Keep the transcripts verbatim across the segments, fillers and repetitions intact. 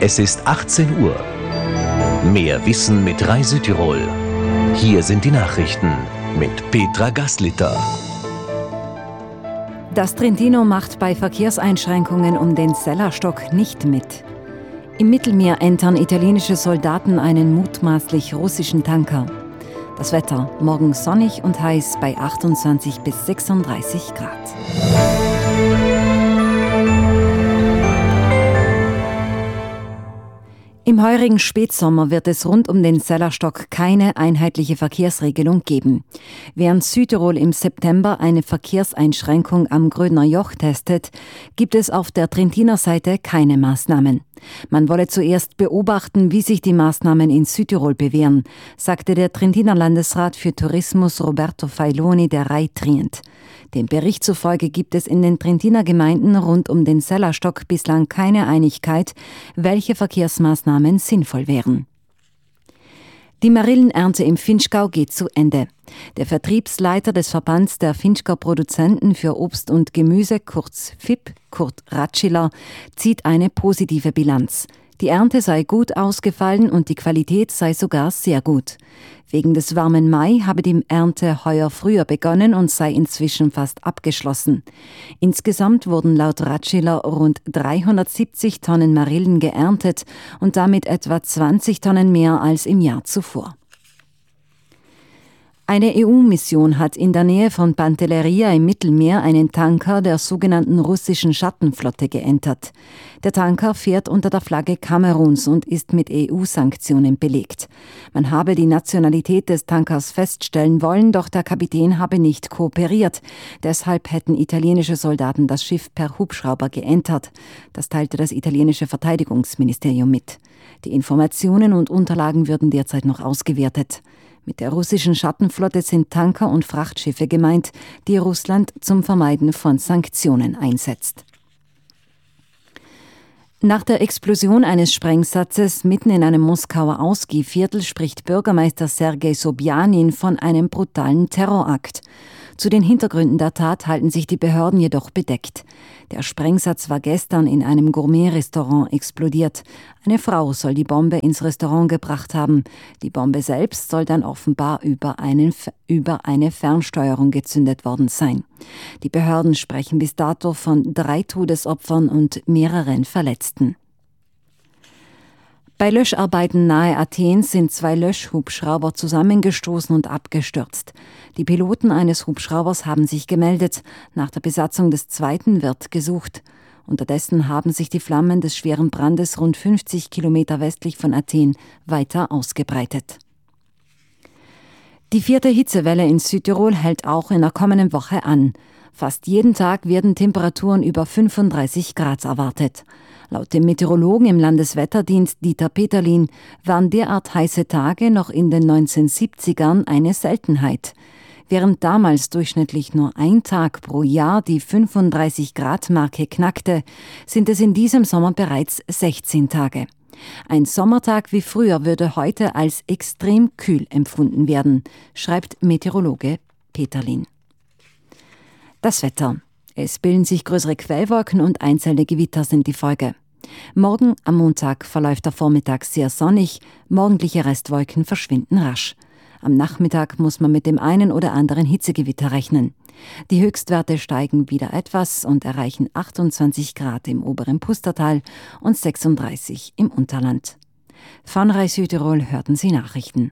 Es ist achtzehn Uhr. Mehr Wissen mit Rai Südtirol. Hier sind die Nachrichten mit Petra Gaslitter. Das Trentino macht bei Verkehrseinschränkungen um den Sellerstock nicht mit. Im Mittelmeer entern italienische Soldaten einen mutmaßlich russischen Tanker. Das Wetter: morgen sonnig und heiß bei achtundzwanzig bis sechsunddreißig Grad. Im heurigen Spätsommer wird es rund um den Sellerstock keine einheitliche Verkehrsregelung geben. Während Südtirol im September eine Verkehrseinschränkung am Grödner Joch testet, gibt es auf der Trentiner Seite keine Maßnahmen. Man wolle zuerst beobachten, wie sich die Maßnahmen in Südtirol bewähren, sagte der Trentiner Landesrat für Tourismus Roberto Failoni der Rai Trient. Dem Bericht zufolge gibt es in den Trentiner Gemeinden rund um den Sellerstock bislang keine Einigkeit, welche Verkehrsmaßnahmen sinnvoll wären. Die Marillenernte im Vinschgau geht zu Ende. Der Vertriebsleiter des Verbands der Vinschgau Produzenten für Obst und Gemüse, kurz V I P, Kurt Ratschiller, zieht eine positive Bilanz. Die Ernte sei gut ausgefallen und die Qualität sei sogar sehr gut. Wegen des warmen Mai habe die Ernte heuer früher begonnen und sei inzwischen fast abgeschlossen. Insgesamt wurden laut Ratschiller rund dreihundertsiebzig Tonnen Marillen geerntet und damit etwa zwanzig Tonnen mehr als im Jahr zuvor. Eine E U-Mission hat in der Nähe von Pantelleria im Mittelmeer einen Tanker der sogenannten russischen Schattenflotte geentert. Der Tanker fährt unter der Flagge Kameruns und ist mit E U-Sanktionen belegt. Man habe die Nationalität des Tankers feststellen wollen, doch der Kapitän habe nicht kooperiert. Deshalb hätten italienische Soldaten das Schiff per Hubschrauber geentert. Das teilte das italienische Verteidigungsministerium mit. Die Informationen und Unterlagen würden derzeit noch ausgewertet. Mit der russischen Schattenflotte sind Tanker und Frachtschiffe gemeint, die Russland zum Vermeiden von Sanktionen einsetzt. Nach der Explosion eines Sprengsatzes mitten in einem Moskauer Ausgehviertel spricht Bürgermeister Sergei Sobjanin von einem brutalen Terrorakt. Zu den Hintergründen der Tat halten sich die Behörden jedoch bedeckt. Der Sprengsatz war gestern in einem Gourmet-Restaurant explodiert. Eine Frau soll die Bombe ins Restaurant gebracht haben. Die Bombe selbst soll dann offenbar über, einen, über eine Fernsteuerung gezündet worden sein. Die Behörden sprechen bis dato von drei Todesopfern und mehreren Verletzten. Bei Löscharbeiten nahe Athen sind zwei Löschhubschrauber zusammengestoßen und abgestürzt. Die Piloten eines Hubschraubers haben sich gemeldet. Nach der Besatzung des zweiten wird gesucht. Unterdessen haben sich die Flammen des schweren Brandes rund fünfzig Kilometer westlich von Athen weiter ausgebreitet. Die vierte Hitzewelle in Südtirol hält auch in der kommenden Woche an. Fast jeden Tag werden Temperaturen über fünfunddreißig Grad erwartet. Laut dem Meteorologen im Landeswetterdienst Dieter Peterlin waren derart heiße Tage noch in den neunzehnhundertsiebzigern eine Seltenheit. Während damals durchschnittlich nur ein Tag pro Jahr die fünfunddreißig Grad Marke knackte, sind es in diesem Sommer bereits sechzehn Tage. Ein Sommertag wie früher würde heute als extrem kühl empfunden werden, schreibt Meteorologe Peterlin. Das Wetter. Es bilden sich größere Quellwolken und einzelne Gewitter sind die Folge. Morgen am Montag verläuft der Vormittag sehr sonnig, morgendliche Restwolken verschwinden rasch. Am Nachmittag muss man mit dem einen oder anderen Hitzegewitter rechnen. Die Höchstwerte steigen wieder etwas und erreichen achtundzwanzig Grad im oberen Pustertal und sechsunddreißig im Unterland. Von Rai Südtirol hörten Sie Nachrichten.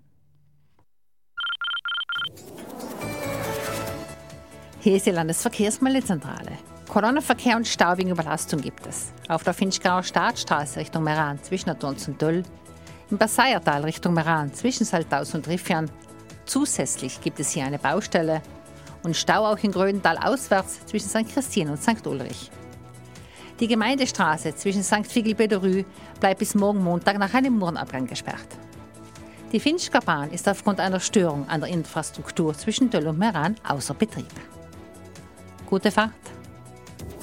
Hier ist die Landesverkehrsmeldezentrale. Kolonnenverkehr und Stau wegen Überlastung gibt es. Auf der Vinschgauer Staatsstraße Richtung Meran zwischen Adons und Döll, im Basseiertal Richtung Meran zwischen Saltaus und Riffian. Zusätzlich gibt es hier eine Baustelle und Stau auch in Grödental auswärts zwischen Sankt Christine und Sankt Ulrich. Die Gemeindestraße zwischen Sankt Vigilbé-de-Rue bleibt bis morgen Montag nach einem Murenabgang gesperrt. Die Vinschgauer Bahn ist aufgrund einer Störung an der Infrastruktur zwischen Döll und Meran außer Betrieb. Gute Fahrt!